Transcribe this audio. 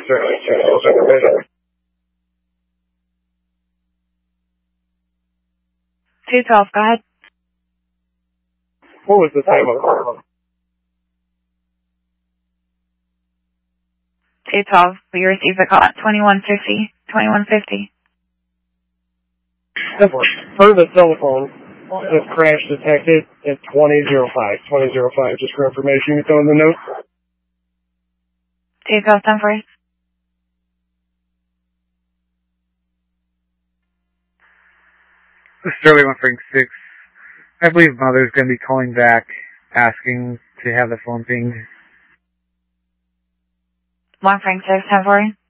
Sterling 2 supervision. 212, go ahead. What was the time of the call? 212, we received the call at 2150. 2150. For the telephone, the crash detected at 2005. 2005, just for information, you throw in the note. 212, 10 for you. Sterling 136. I believe Mother's going to be calling back, asking to have the phone pinged. 136, 10 for you.